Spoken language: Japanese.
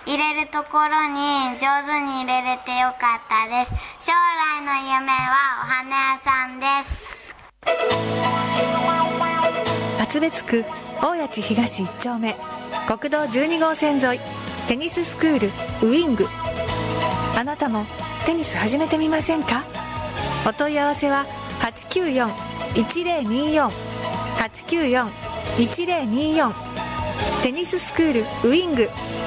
入れるところに上手に入れれてよかったです。将来の夢はお花屋さんです。 厚別区大谷地東1丁目国道12号線沿いテニススクールウィング。あなたもテニス始めてみませんか？お問い合わせは 894-1024 894-1024 テニススクールウィング。